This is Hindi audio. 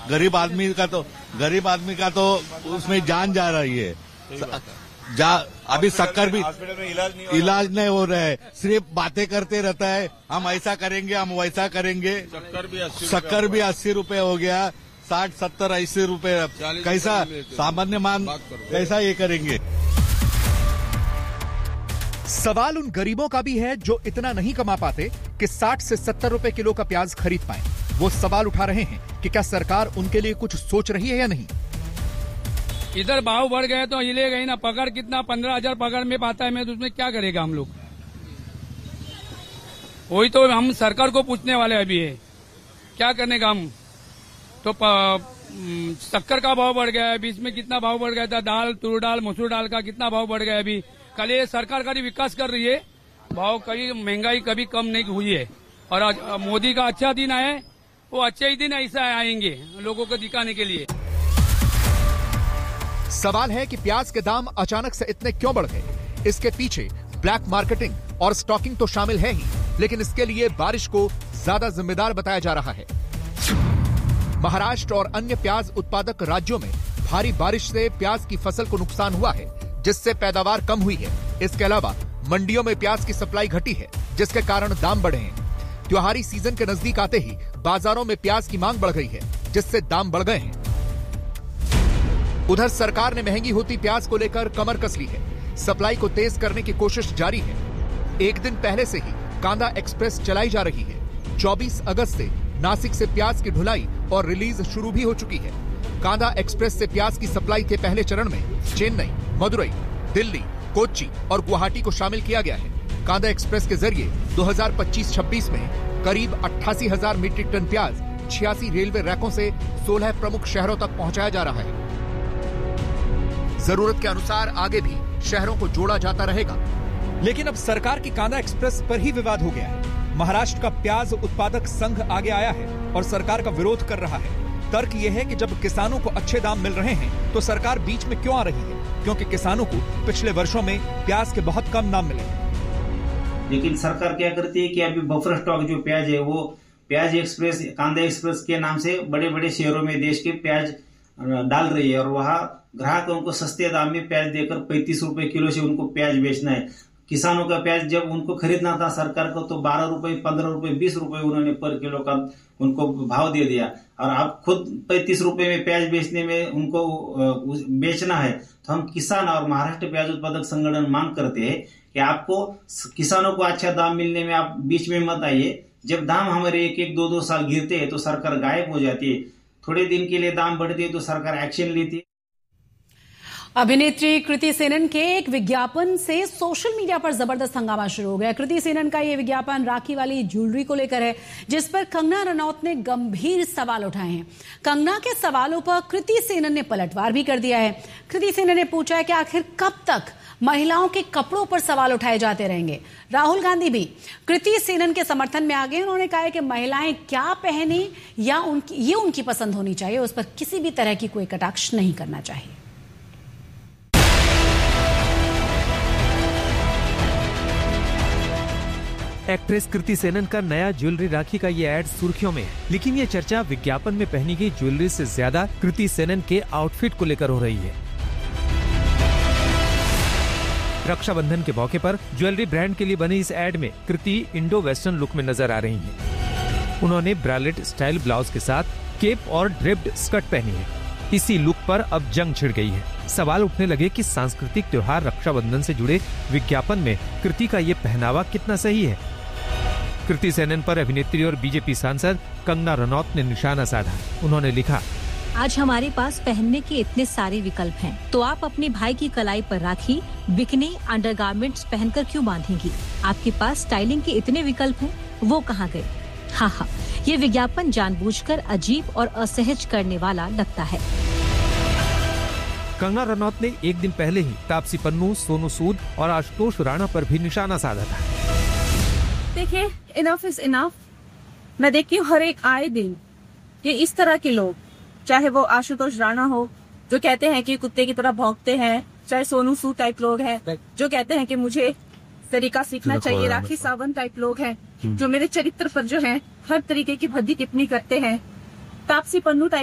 गरीब आदमी का तो उसमें जान जा रही है। अभी शक्कर भी इलाज नहीं हो रहा है, सिर्फ बातें करते रहता है, हम ऐसा करेंगे, हम वैसा करेंगे। शक्कर भी 80 रुपए हो गया, 60, 70, 80 रुपए। कैसा सामान्य मान कैसा ये करेंगे? सवाल उन गरीबों का भी है जो इतना नहीं कमा पाते कि 60 से 70 रुपए किलो का प्याज खरीद पाए। वो सवाल उठा रहे हैं कि क्या सरकार उनके लिए कुछ सोच रही है या नहीं। इधर भाव बढ़ गए तो हिलेगा ही ना। पगार कितना 15,000 पगार में पाता है, मैं तो उसमें क्या करेगा हम लोग? वही तो हम सरकार को पूछने वाले अभी है, क्या करने का हम तो। शक्कर का भाव बढ़ गया है, बीच में कितना भाव बढ़ गया था, दाल, तुर दाल, मसूर दाल का कितना भाव बढ़ गया है। अभी कल ये सरकार का विकास कर रही है, भाव कभी महंगाई कभी कम नहीं हुई है। और आज मोदी का अच्छा दिन आए, वो अच्छे ही दिन ऐसा आएंगे लोगों को दिखाने के लिए। सवाल है कि प्याज के दाम अचानक से इतने क्यों बढ़ गए। इसके पीछे ब्लैक मार्केटिंग और स्टॉकिंग तो शामिल है ही, लेकिन इसके लिए बारिश को ज्यादा जिम्मेदार बताया जा रहा है। महाराष्ट्र और अन्य प्याज उत्पादक राज्यों में भारी बारिश से प्याज की फसल को नुकसान हुआ है, जिससे पैदावार कम हुई है। इसके अलावा मंडियों में प्याज की सप्लाई घटी है, जिसके कारण दाम बढ़े हैं। त्योहारी सीजन के नजदीक आते ही बाजारों में प्याज की मांग बढ़ गई है, जिससे दाम बढ़ गए हैं। उधर सरकार ने महंगी होती प्याज को लेकर कमर कस ली है। सप्लाई को तेज करने की कोशिश जारी है। एक दिन पहले से ही कांदा एक्सप्रेस चलाई जा रही है। 24 अगस्त से नासिक से प्याज की ढुलाई और रिलीज शुरू भी हो चुकी है। कांदा एक्सप्रेस से प्याज की सप्लाई के पहले चरण में चेन्नई, मदुरई, दिल्ली, कोच्चि और गुवाहाटी को शामिल किया गया है। कांदा एक्सप्रेस के जरिए 2025-26 में करीब 88,000 मीट्रिक टन प्याज 86 रेलवे रैकों से 16 प्रमुख शहरों तक पहुंचाया जा रहा है। जरूरत के अनुसार आगे भी शहरों को जोड़ा जाता रहेगा। लेकिन अब सरकार की कांदा एक्सप्रेस पर ही विवाद हो गया है। महाराष्ट्र का प्याज उत्पादक संघ आगे आया है और सरकार का विरोध कर रहा है। तर्क यह है कि जब किसानों को अच्छे दाम मिल रहे हैं तो सरकार बीच में क्यों आ रही है, क्योंकि किसानों को पिछले वर्षों में प्याज के बहुत कम दाम मिले। लेकिन सरकार क्या करती है कि अभी बफर स्टॉक जो प्याज है वो प्याज एक्सप्रेस, कांदा एक्सप्रेस के नाम से बड़े बड़े शहरों में देश के प्याज डाल रही है और वहां ग्राहकों को सस्ते दाम में प्याज देकर 35 रुपए किलो से उनको प्याज बेचना है। किसानों का प्याज जब उनको खरीदना था सरकार को तो 12 रुपए, 15 रुपए, 20 रुपए उन्होंने पर किलो का उनको भाव दे दिया। और आप खुद 35 रुपए में प्याज बेचने में उनको बेचना है। तो हम किसान और महाराष्ट्र प्याज उत्पादक संगठन मांग करते हैं कि आपको किसानों को अच्छा दाम मिलने में आप बीच में मत आइए। जब दाम हमारे 1-1, 2-2 साल गिरते हैं तो सरकार गायब हो जाती है। थोड़े दिन के लिए दाम बढ़ते हैं तो सरकार एक्शन लेती है। अभिनेत्री कृति सेनन के एक विज्ञापन से सोशल मीडिया पर जबरदस्त हंगामा शुरू हो गया। कृति सेनन का यह विज्ञापन राखी वाली ज्वेलरी को लेकर है, जिस पर कंगना रनौत ने गंभीर सवाल उठाए हैं। कंगना के सवालों पर कृति सेनन ने पलटवार भी कर दिया है। कृति सेनन ने पूछा है कि आखिर कब तक महिलाओं के कपड़ों पर सवाल उठाए जाते रहेंगे। राहुल गांधी भी कृति सेनन के समर्थन में आ गए। उन्होंने कहा है कि महिलाएं क्या पहने या ये उनकी पसंद होनी चाहिए, उस पर किसी भी तरह की कोई कटाक्ष नहीं करना चाहिए। एक्ट्रेस कृति सेनन का नया ज्वेलरी राखी का ये एड सुर्खियों में है, लेकिन ये चर्चा विज्ञापन में पहनी गई ज्वेलरी से ज्यादा कृति सेनन के आउटफिट को लेकर हो रही है। रक्षाबंधन के मौके पर ज्वेलरी ब्रांड के लिए बनी इस एड में कृति इंडो वेस्टर्न लुक में नजर आ रही हैं। उन्होंने ब्रालेट स्टाइल ब्लाउज के साथ केप और ड्रिप्ड स्कर्ट पहनी है। इसी लुक पर अब जंग छिड़ गई है। सवाल उठने लगे कि सांस्कृतिक त्योहार रक्षाबंधन से जुड़े विज्ञापन में कृति का ये पहनावा कितना सही है। कृति सेनन पर अभिनेत्री और बीजेपी सांसद कंगना रनौत ने निशाना साधा। उन्होंने लिखा, आज हमारे पास पहनने के इतने सारे विकल्प हैं, तो आप अपने भाई की कलाई पर राखी, बिकनी, अंडरगारमेंट्स पहनकर क्यों बांधेंगी? आपके पास स्टाइलिंग के इतने विकल्प हैं, वो कहाँ गए? हाँ, ये विज्ञापन जानबूझकर अजीब और असहज करने वाला लगता है। कंगना रनौत ने एक दिन पहले ही तापसी पन्नू, सोनू सूद और आशुतोष राणा पर भी निशाना साधा था। देखिए, इनफ इज इनफ। मैं देखती हूँ हर एक आए दिन ये इस तरह के लोग, चाहे वो आशुतोष राणा हो जो कहते हैं कि कुत्ते की तरह भौंकते हैं, चाहे सोनू सूद टाइप लोग हैं जो कहते हैं कि मुझे तरीका सीखना चाहिए, राखी सावंत टाइप लोग हैं जो मेरे चरित्र पर जो है हर तरीके की भद्दी टिप्पणी करते हैं, तापसी पन्नू टाइप